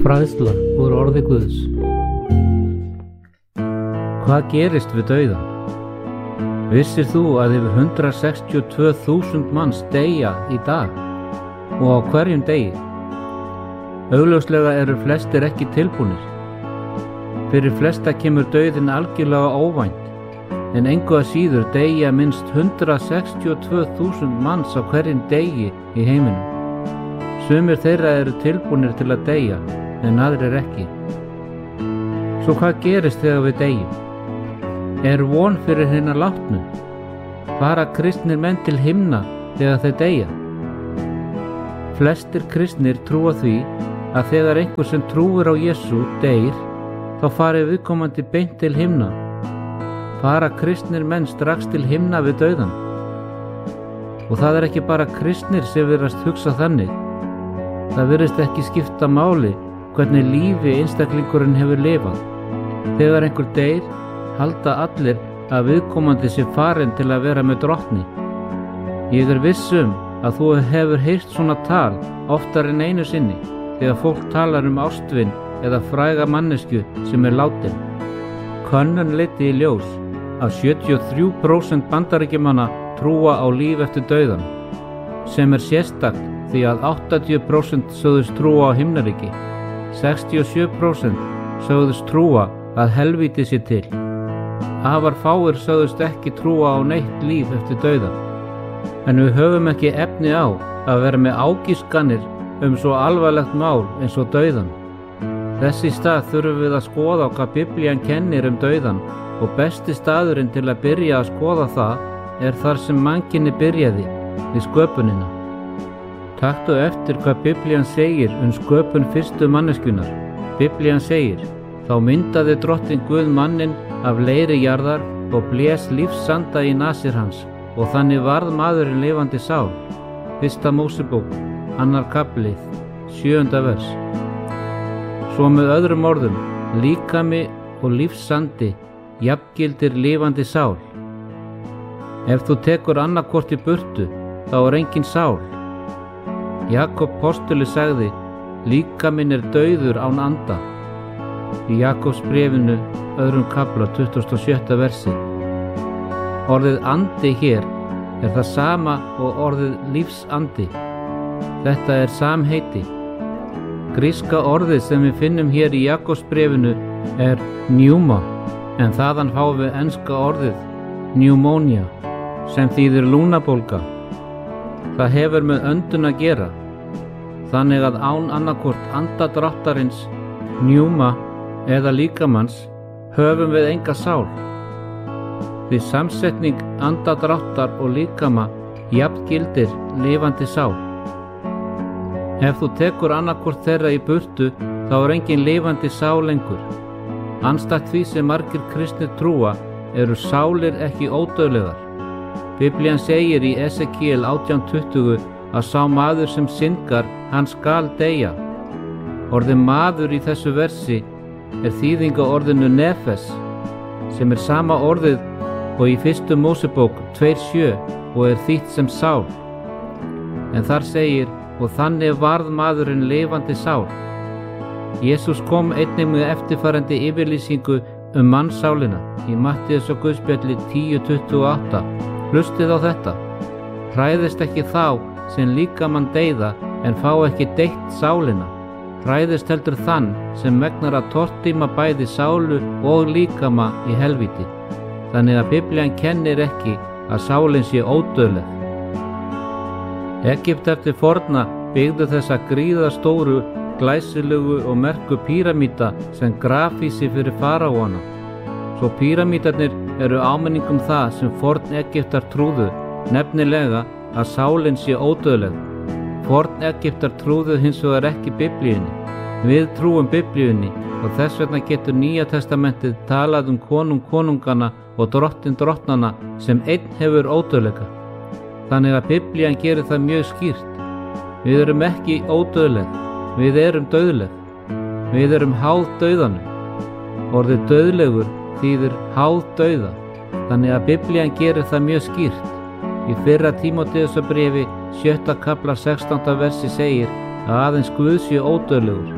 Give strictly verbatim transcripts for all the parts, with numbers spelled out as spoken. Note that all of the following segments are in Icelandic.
Fræðsla úr orði Guðs. Hvað gerist við dauðann? Vissir þú að yfir hundrað sextíu og tvö þúsund manns deyja í dag og á hverjum degi? Augljóslega eru flestir ekki tilbúnir. Fyrir flesta kemur dauðinn algjörlega óvænt, en engu að síður deyja minnst hundrað sextíu og tvö þúsund manns á hverjum degi í heiminum. Sumir þeirra eru tilbúnir til að deyja, en aðrir ekki. Svo hvað gerist þegar við deyjum? Er von fyrir hina látnu? Fara kristnir menn til himna þegar þeir deyja? Flestir kristnir trúa því að þegar einhver sem trúir á Jesú deyr, þá fari viðkomandi beint til himna. Fara kristnir menn strax til himna við dauðann? Og það er ekki bara kristnir sem virðast hugsa þannig. Það virðist ekki skipta máli hvernig lífi einstaklingurinn hefur lifað. Þegar einhver deyr, halda allir að viðkomandi sé farin til að vera með drottni. Ég er viss um að þú hefur heyrt svona tal oftar en einu sinni þegar fólk talar um ástvin eða fræga mannesku sem er látin. Könnun leiddi í ljós að sjötíu og þrjú prósent bandaríkjamanna trúa á líf eftir dauðann, sem er sérstakt því að áttatíu prósent sögðust trúa á himnaríki. sextíu og sjö prósent sögðust trúa að helvíti sé til. Afar fáir sögðust ekki trúa á neitt líf eftir dauðann. En við höfum ekki efni á að vera með ágiskanir um svo alvarlegt mál eins og dauðann. Þess í stað þurfum við að skoða hvað Biblían kennir um dauðann, og besti staðurinn til að byrja að skoða það er þar sem mannkynið byrjaði, við sköpunina. Taktu eftir hvað Biblían segir um sköpun fyrstu manneskjunar. Biblían segir: þá myndaði drottinn Guð manninn af leiri jarðar og blés lífsanda í nasir hans, og þannig varð maðurinn lifandi sál. Fyrsta Mósebók, annar kaflið, sjöunda vers. Svo með öðrum orðum, líkami og lífsandi jafngildir lifandi sál. Ef þú tekur annarkvort í burtu, þá er engin sál. Jakob postuli sagði: líkaminn er dauður án anda. Í Jakobs bréfinu, öðrum kafla, tuttugasta og sjötta versi. Orðið andi hér er það sama og orðið lífsandi. Þetta er samheiti. Gríska orðið sem við finnum hér í Jakobs bréfinu er pneuma, en þaðan fáum við enska orðið pneumonia, sem þýðir lungnabólga. Það hefur með öndun að gera, þannig að án annarkvort andadráttarins, pneuma eða líkamanns höfum við enga sál. Því samsetning andadráttar og líkama jafngildir lifandi sál. Ef þú tekur annarkvort þeirra í burtu, þá er engin lifandi sál lengur. Andstætt því sem margir kristnir trúa eru sálir ekki ódauðlegar. Biblían segir í Esekiel átján tuttugu að sá maður sem syndgar, hann skal deyja. Orðið maður í þessu versi er þýðing á orðinu nefes, sem er sama orðið og í fyrstu Mósebók tvö sjö og er þýtt sem sál. En þar segir: og þannig varð maðurinn lifandi sál. Jesús kom einnig með eftirfarandi yfirlýsingu um mannsálina í Matthías og Guðspjalli tíu tuttugu og átta. Hlustið á þetta: hræðist ekki þá sem líkamann deyða, en fá ekki deytt sálina. Hræðist heldur þann sem megnar að tortíma bæði sálu og líkama í helvíti. Þannig að Biblían kennir ekki að sálin sé ódauðleg. Egypt eftir forna byggðu þessa gríðastóru, glæsilegu og merku píramíta sem grafísi fyrir faraóana. Svo píramítarnir eru áminning um það sem forn Egyptar trúðu, nefnilega að sálin sé ódauðleg. Forn Egyptar trúðu hins vegar ekki Biblíunni. Við trúum Biblíunni, og þess vegna getur Nýja testamentið talað um konung konungana og drottin drottnana sem einn hefur ódauðleika. Þannig að Biblían gerir það mjög skýrt. Við erum ekki ódauðleg, við erum dauðleg. Við erum háð dauðanum. Orðið dauðlegur þýðir háð dauða. Þannig að Biblían gerir það mjög skýrt. Í fyrra Tímóteusarbréfi sjötta kafla sextánda versi segir að aðeins Guð sé ódauðlegur.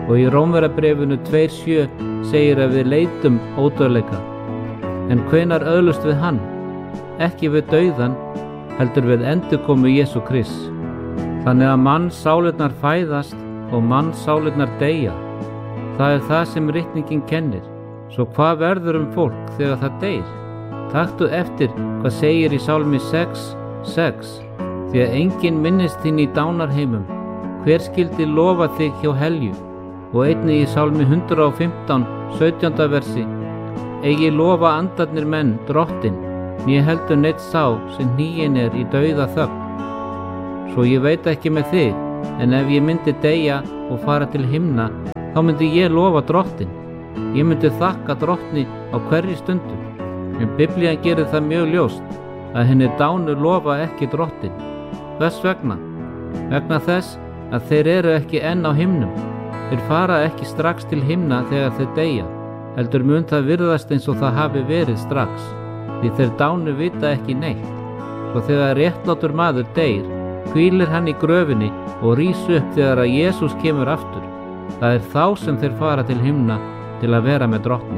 Og í Rómverjabréfinu tvö sjö segir að við leitum ódauðleika. En hvenær öðlust við hann? Ekki við dauðan, heldur við endurkomu Jesú Krists. Þannig að mannssálirnar fæðast og mannssálirnar deyja. Það er það sem ritningin kennir. Svo hvað verður um fólk þegar það deyr? Taktu eftir hvað segir í Sálmi sex sex. Því að enginn minnist þín í dánarheimum. Hver skyldi lofa þig hjá helju? Og einnig í Sálmi hundrað og fimmtán sautjánda versi. Eigi lofa andarnir menn drottinn, né heldur neitt sá sem hniginn er í dauða þögn. Svo ég veit ekki með þig, en ef ég myndi deyja og fara til himna, þá myndi ég lofa drottinn. Ég myndi þakka drottni á hverri stundu. En Biblían gerir það mjög ljóst að henni dánu lofa ekki drottinn. Hvers vegna? Vegna þess að þeir eru ekki enn á himnum. Þeir fara ekki strax til himna þegar þeir deyja, heldur mun það virðast eins og það hafi verið strax, því þeir dánu vita ekki neitt. Svo þegar réttlátur maður deyr, hvílir hann í gröfinni og rís upp þegar að Jesús kemur aftur. Það er þá sem þeir fara til himna til að vera með drottni.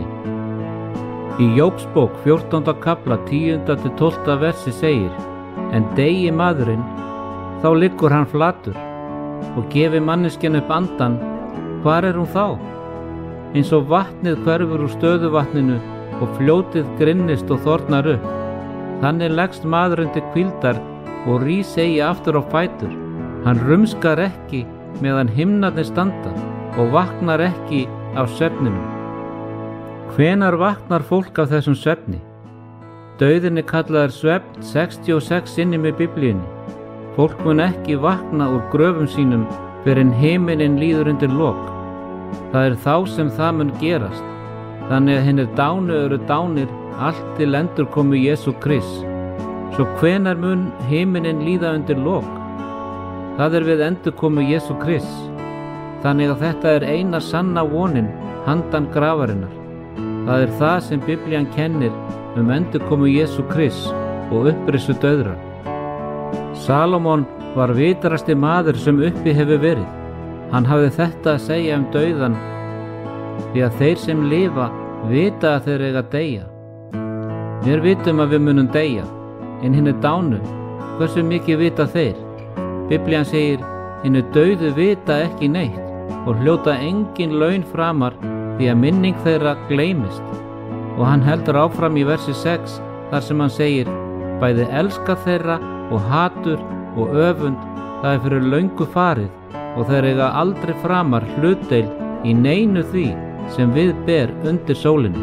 Í Jóbsbók fjórtánda kafla tíunda til tólfta versi segir: En deyi maðurinn, þá liggur hann flatur, og gefi manneskjan upp andan, hvar er hún þá? Eins og vatnið hverfur úr stöðuvatninu og fljótið grynnist og þornar upp. Þannig leggst maðurinn til hvíldar og rís eigi aftur á fætur. Hann rumskar ekki meðan himnarnir standa og vaknar ekki af svefninum. Hvenær vaknar fólk af þessum svefni? Dauðinn er kallaður svefn sextíu og sex sinnum í Biblíunni. Fólk mun ekki vakna úr gröfum sínum fyrr en himinin líður undir lok. Það er þá sem það mun gerast. Þannig að hinir dánu eru dánir allt til endurkomu Jesú Krists. Svo hvenær mun himinin líða undir lok? Það er við endurkomu Jesú Krists. Þannig að þetta er eina sanna vonin handan grafarinnar. Það er það sem Biblían kennir um endurkomu Jesú Krists og upprissu dauðra. Salómon var vitrasti maður sem uppi hefur verið. Hann hafði þetta að segja um dauðan, því að þeir sem lifa vita að þeir eiga að deyja. Við vitum að við munum deyja, en hinir dánu, hversu mikið vita þeir? Biblían segir: hinir dauðu vita ekki neitt og hljóta engin laun framar, því að minning þeirra gleymist. Og hann heldur áfram í versi sex þar sem hann segir: bæði elska þeirra og hatur og öfund, það er fyrir löngu farið, og þeir eiga aldrei framar hlutdeild í neinu því sem við ber undir sólinni.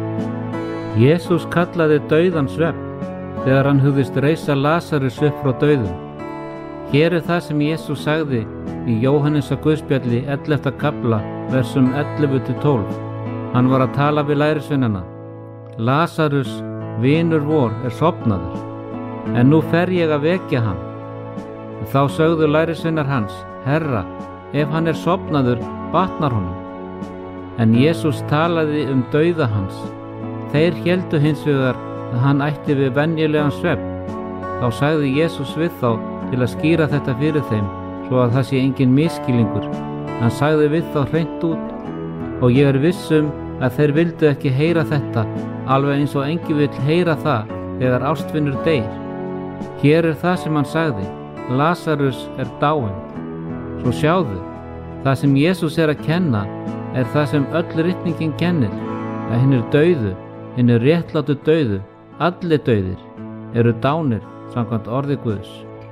Jesús kallaði dauðan svefn þegar hann hugðist reisa Lasarus upp frá dauðum. Hér er það sem Jesús sagði í Jóhannesar guðspjalli ellefta kafla versum ellefu til tólf. Hann var að tala við lærisveinana: Lasarus, vinur vor, er sofnaður, en nú fer ég að vekja hann. Þá sögðu lærisveinar hans: Herra, ef hann er sofnaður, batnar honum. En Jesús talaði um dauða hans. Þeir héldu hins vegar að hann ætti við venjulegan svefn. Þá sagði Jesús við þá til að skýra þetta fyrir þeim, svo að það sé engin misskilningur. Hann sagði við þá hreint út: og ég er viss um að þeir vildu ekki heyra þetta, alveg eins og enginn vill heyra það þegar ástvinur deyr. Hér er það sem hann sagði: Lasarus er dáinn. Svo sjáðu, það sem Jesús er að kenna er það sem öll ritningin kennir, að hinir dauðu, hinir réttlátu dauðu, allir dauðir, eru dánir samkvæmt orði Guðs.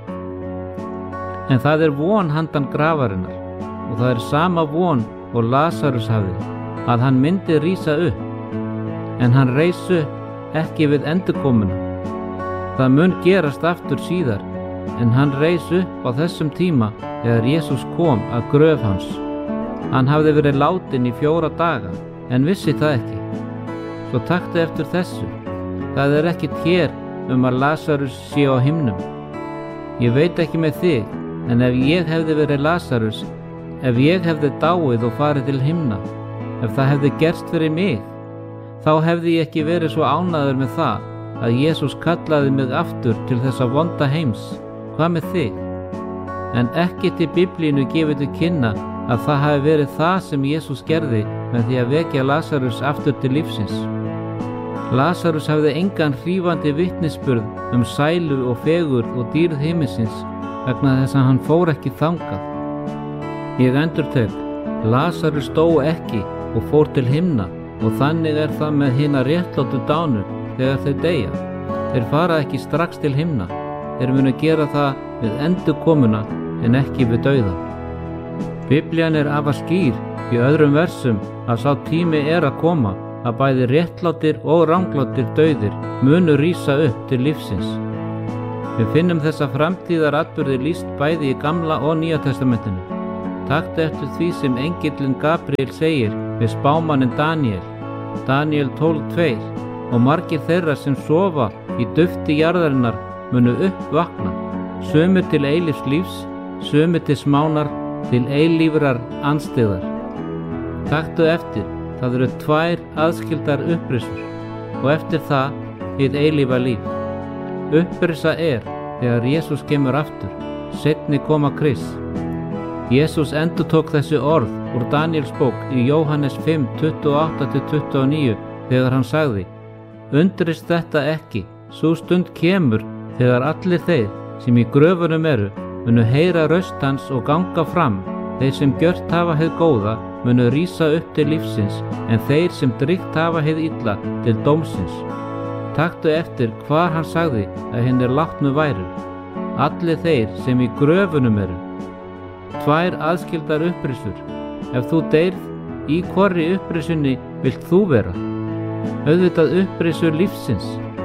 En það er von handan grafarinnar, og það er sama von og Lasarus hafði, að hann myndi rísa upp. En hann reis upp ekki við endurkomuna. Það mun gerast aftur síðar, en hann reis upp á þessum tíma þegar Jesús kom að gröf hans. Hann hafði verið látinn í fjóra daga, en vissi það ekki. Svo taktu eftir þessu. Það er ekkert hér um að Lasarus sé á himnum. Ég veit ekki með þig, en ef ég hefði verið Lasarus, ef ég hefði dáið og farið til himna, ef það hefði gerst fyrir mig, þá hefði ég ekki verið svo ánægður með það að Jesús kallaði mig aftur til þessa vonda heims. Hvað með þig? En ekkert í Biblínu gefur til kynna að það hafi verið það sem Jesús gerði með því að vekja Lasarus aftur til lífsins. Lasarus hafði engan hrífandi vitnisburð um sælu og fegurð og dýrð himinsins vegna þess að hann fór ekki þangað. Ég endurtek, Lasarus dó ekki og fór til himna, og þannig er það með hina réttlátu dánu þegar þeir deyja. Þeir fara ekki strax til himna, þeir munu gera það við endurkomuna en ekki við dauðan. Biblían er afar skýr í öðrum versum að sá tími er að koma að bæði réttlátir og ranglátir dauðir munu rísa upp til lífsins. Við finnum þessa framtíðar atburði lýst bæði í Gamla og Nýja testamentinu. Taktu eftir því sem engillinn Gabriel segir við spámanninn Daniel, Daniel tólf tveir, og margir þeirra sem sofa í dufti jarðarinnar munu uppvakna, sumir til eilífs lífs, sumir til smánar, til eilífrar andstyggðar. Taktu eftir, það eru tvær aðskildar upprisur, og eftir það hið eilífa líf. Upprisa er þegar Jesús kemur aftur, seinni koma Krists. Jesús endurtók þessi orð úr Daniels bók í Jóhannes fimm tuttugu og átta til tuttugu og níu þegar hann sagði: Undrist þetta ekki, sú stund kemur þegar allir þeir sem í gröfunum eru munu heyra raust hans og ganga fram, þeir sem gjört hafa hið góða munu rísa upp til lífsins, en þeir sem drykkt hafa hið illa til dómsins. Taktu eftir hvar hann sagði að hinir látnu væru, allir þeir sem í gröfunum eru. Tvær aðskildar upprisur. Ef þú deyrð, í hvorri upprisunni vilt þú vera? Auðvitað upprisur lífsins.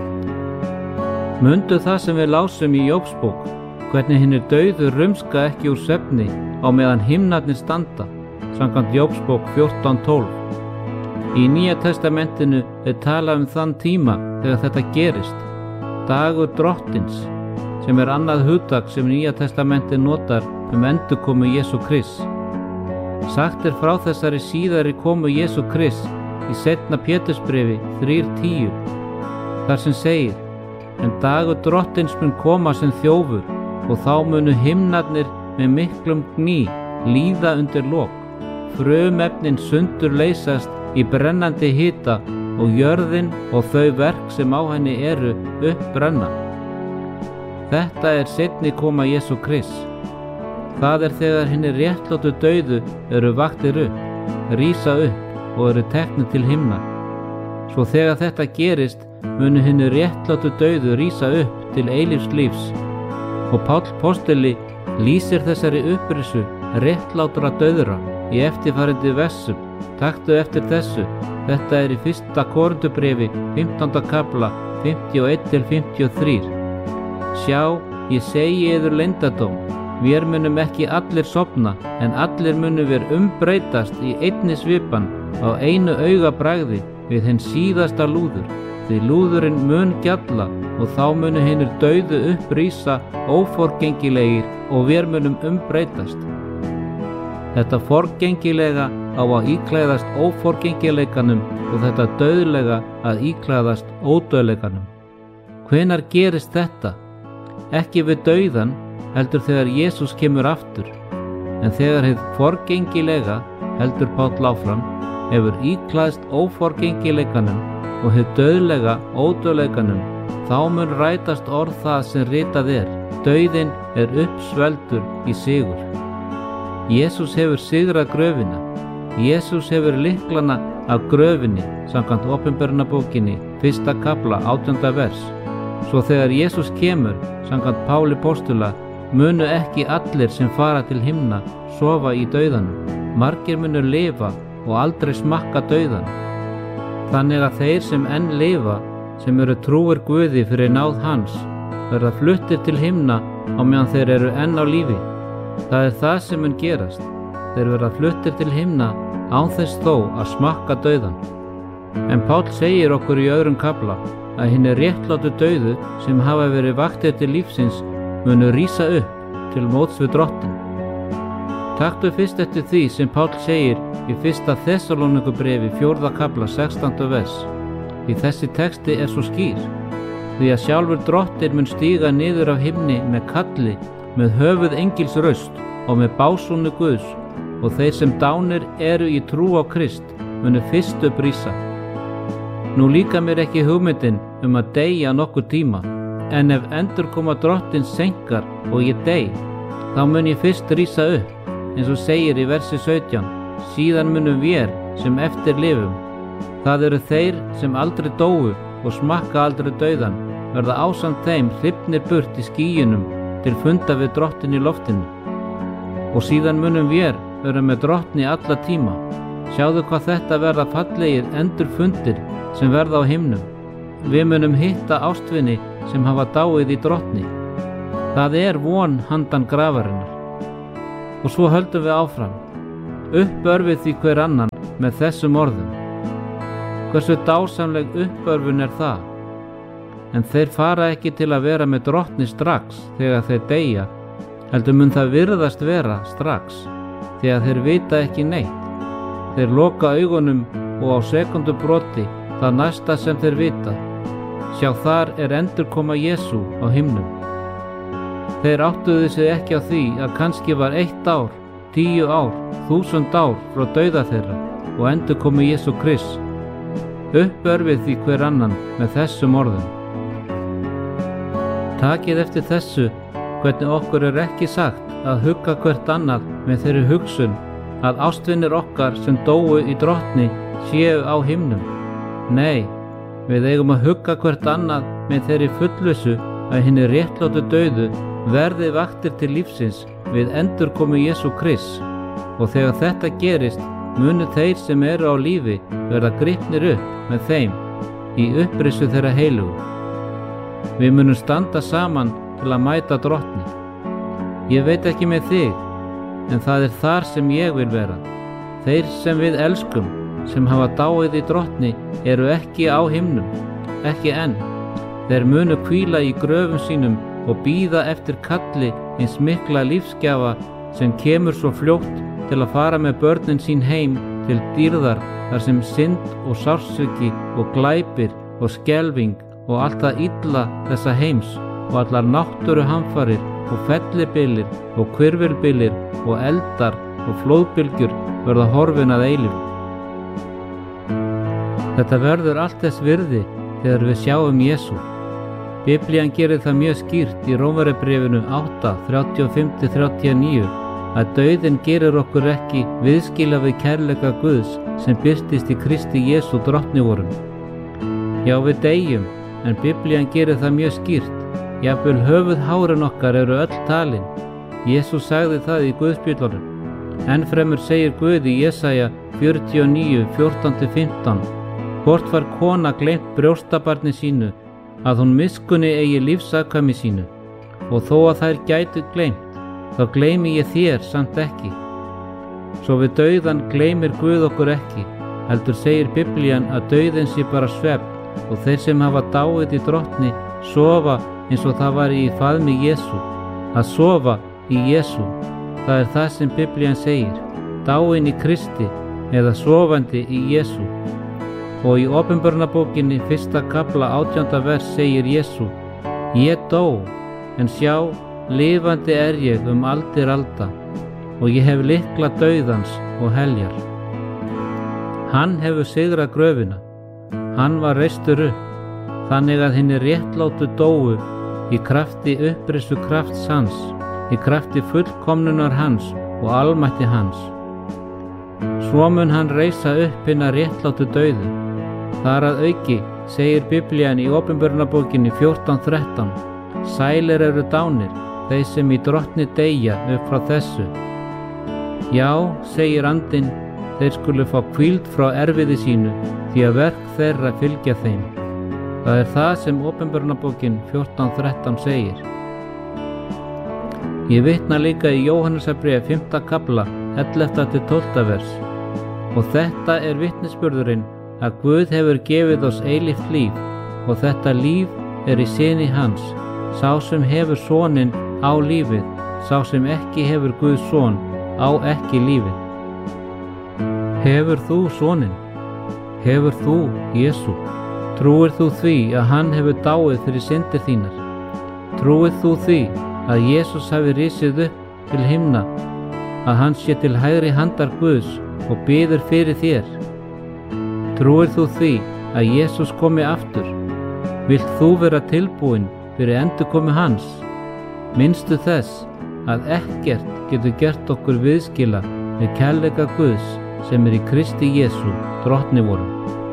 Mundu það sem við lásum í Jóbs bók, hvernig hinir dauðu rumska ekki úr svefni á meðan himnarnir standa, samkvæmt Jóbs bók fjórtán tólf. Í Nýja testamentinu er talað um þann tíma þegar þetta gerist, dagur drottins, sem er annað hugtak sem Nýja testamentið notar um endurkomu Jesú Krists. Sagt er frá þessari síðari komu Jesú Krists í seinna Pétursbréfi þrjú tíu, þar sem segir: En dagur drottins mun koma sem þjófur, og þá munu himnarnir með miklum gný líða undir lok. Frumefnin sundur leysast í brennandi hita, og jörðin og þau verk sem á henni eru uppbrenna. Þetta er seinni koma Jesú Krists. Það er þegar hinir réttlátu dauðu eru vaktir upp, rísa upp og eru teknir til himna. Svo þegar þetta gerist munu hinir réttlátu dauðu rísa upp til eilífs lífs. Og Páll postuli lýsir þessari upprisu réttlátra dauðra í eftirfarandi versum. Taktu eftir þessu, þetta er í fyrsta Korinthubréfi fimmtánda kafla fimmtíu og eitt til fimmtíu og þrjú. Sjá, ég segi yður leyndardóm, vér munum ekki allir sofna, en allir munum við umbreytast í einni svipan á einu augabragði við hinn síðasta lúður, því lúðurinn mun gjalla, og þá munu hinir dauðu upprísa óforgengilegir og vér munum umbreytast. Þetta forgengilega á að íklæðast óforgengileikanum og þetta dauðlega að íklæðast ódauðleikanum. Hvenær gerist þetta? Ekki við dauðan, heldur þegar Jesús kemur aftur, en þegar hið forgengilega, heldur Páll áfram, hefur íklæðst óforgengileikanum og hið dauðlega ódauðleikanum, þá mun rætast orð það sem ritað er: dauðinn er uppsvelgdur í sigur. Jesús hefur sigrað gröfina. Jesús hefur lyklana af gröfinni, samkvæmt Opinberunarbókinni, fyrsta kafla, átjánda vers. Svo þegar Jesús kemur, samkvæmt Páli postula, munu ekki allir sem fara til himna sofa í dauðanum. Margir munu lifa og aldrei smakka dauðan. Þannig að þeir sem enn lifa, sem eru trúir Guði fyrir náð hans, verða fluttir til himna á meðan þeir eru enn á lífi. Það er það sem mun gerast. Þeir verða fluttir til himna án þess þó að smakka dauðan. En Páll segir okkur í öðrum kafla að hinir réttlátu dauðu sem hafa verið vaktir til lífsins munu rísa upp til móts við drottin. Taktu fyrst eftir því sem Páll segir í fyrsta Þessalónikubréfi fjórða kafla sextánda vers. Því þessi texti er svo skýr, því að sjálfur drottin mun stíga niður af himni með kalli, með höfuð engils raust og með básúni Guðs, og þeir sem dánir eru í trú á Krist munu fyrst upp rísa. Nú líka mér ekki hugmyndin um að deyja nokkur tíma, en ef endurkoma Drottins seinkar og ég dey, þá mun ég fyrst rísa upp, eins og segir í versi sautján, síðan munum vér sem eftir lifum. Það eru þeir sem aldrei dóu og smakka aldrei dauðan, verða ásamt þeim hrifnir burt í skýjunum til funda við Drottin í loftinu. Og síðan munum vér vera með Drottni alla tíma. Sjáðu hvað þetta verða fallegir endurfundir sem verða á himnum. Við munum hitta ástvini sem hafa dáið í Drottni. Það er von handan grafarinnar. Og svo höldum við áfram. Uppörfið því hver annan með þessum orðum. Hversu dásamleg uppörfun er það? En þeir fara ekki til að vera með Drottni strax þegar þeir deyja, heldur mun það virðast vera strax, þegar þeir vita ekki neitt. Þeir loka augunum og á sekundu broti það næsta sem þeir vita. Sjá, þar er endurkoma Jesú á himnum. Þeir áttuðu sig ekki á því að kannski var eitt ár, tíu ár, þúsund ár frá dauða þeirra og endurkomu Jesú Krist. Uppörfið því hver annan með þessum orðum. Takið eftir þessu hvernig okkur er ekki sagt að hugga hvert annað með þeirri hugsun að ástvinir okkar sem dóu í Drottni séu á himnum. Nei, við eigum að hugga hvert annað með þeirri fullvissu að hinni réttlátu dauðu verði vaktir til lífsins við endurkomu Jesú Krist, og þegar þetta gerist munu þeir sem eru á lífi verða gripnir upp með þeim í upprisu þeirra heilugu. Við munum standa saman til að mæta Drottni. Ég veit ekki með þig, en það er þar sem ég vil vera. Þeir sem við elskum, sem hafa dáið í Drottni, eru ekki á himnum, ekki enn. Þeir munu hvíla í gröfum sínum og bíða eftir kalli eins mikla lífsgjafa sem kemur svo fljótt til að fara með börnin sín heim til dýrðar þar sem synd og sársauki og glæpir og skelfing og allt það illa þessa heims og allar náttúruhamfarir og fellibylir og hvirfilbylir og eldar og flóðbylgjur verða horfin að eilífu. Þetta verður allt þess virði þegar við sjáum Jesú. Biblían gerir það mjög skýrt í Rómverjabréfinu átta, þrjátíu og fimm til þrjátíu og níu að dauðinn gerir okkur ekki viðskila við kærleika Guðs sem birtist í Kristi Jesú Drottni vorum. Já, við deyjum, en Biblían gerir það mjög skýrt. Jafnvel höfuðhárin okkar eru öll talin. Jesús sagði það í Guðspjöllunum. Enn fremur segir Guð í Jesaja fjörutíu og níu, fjórtán til fimmtán: Hvort var kona gleymt brjóstabarni sínu, að hún miskunni eigi lífsafkvæmi sínu, og þó að þær gætu gleymt, þá gleymi ég þér samt ekki. Svo við dauðan gleymir Guð okkur ekki, heldur segir Biblían að dauðinn sé bara svefn, og þeir sem hafa dáið í Drottni sofa eins og það var í faðmi Jesú. Að sofa í Jesú, það er það sem Biblían segir, dáin í Kristi eða sofandi í Jesú. Og í Opinberunarbókinni fyrsta kafla átjánda vers segir Jesú: Ég dó, en sjá, lifandi er ég um aldir alda, og ég hef lykla dauðans og heljar. Hann hefur sigrað gröfina, hann var reistur upp, þannig að hinni réttlátu dóu í krafti upprisu krafts hans, í krafti fullkomnunar hans og almætti hans. Svo mun hann reisa upp hinna réttlátu dauðu. Þar að auki segir Biblían í Opinberunarbókinni fjórtán þrettán: Sælir eru dánir, þeir sem í Drottni deyja upp frá þessu. Já, segir Andinn, þeir skulu fá hvíld frá erfiði sínu, því að verk þeirra fylgja þeim. Það er það sem Opinberunarbókin fjórtán þrettán segir. Ég vitna líka í Jóhannesarbréf fimmta kafla, ellefta til tólfta vers. Og þetta er vitnisburðurinn að Guð hefur gefið oss eilíft líf, og þetta líf er í syni hans. Sá sem hefur soninn á lífið, sá sem ekki hefur Guðs son á ekki lífið. Hefur þú soninn? Hefur þú Jesú? Trúir þú því að hann hefur dáið fyrir syndir þínar? Trúir þú því að Jesús hafi risið upp til himna að hann sé til hægri handar Guðs og biður fyrir þér? Trúir þú því að Jesús komi aftur? Vilt þú vera tilbúin fyrir endurkomu hans? Minnstu þess að ekkert getur gert okkur viðskila með kærleika Guðs sem er í Kristi Jesú, drottni vorum.